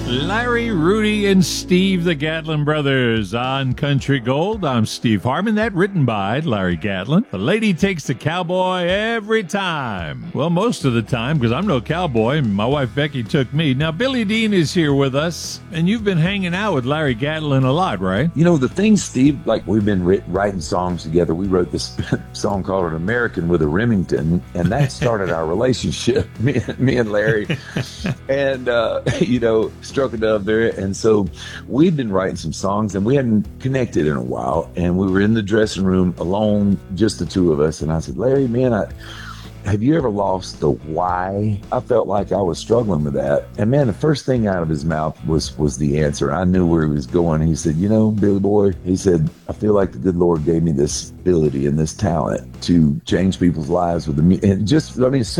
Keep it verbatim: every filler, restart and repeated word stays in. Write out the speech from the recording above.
Larry, Rudy, and Steve, the Gatlin brothers on Country Gold. I'm Steve Harmon. That written by Larry Gatlin. The lady takes the cowboy every time. Well, most of the time, because I'm no cowboy. My wife Becky took me. Now, Billy Dean is here with us, and you've been hanging out with Larry Gatlin a lot, right? You know, the thing, Steve, like we've been writ- writing songs together. We wrote this song called An American with a Remington, and that started our relationship, me, me and Larry. And, uh, you know, struck a dove there. And so we'd been writing some songs and we hadn't connected in a while. And we were in the dressing room alone, just the two of us. And I said, Larry, man, I, have you ever lost the why? I felt like I was struggling with that. And man, the first thing out of his mouth was, was the answer. I knew where he was going. He said, you know, Billy boy, he said, I feel like the good Lord gave me this ability and this talent to change people's lives with the, and just, I mean,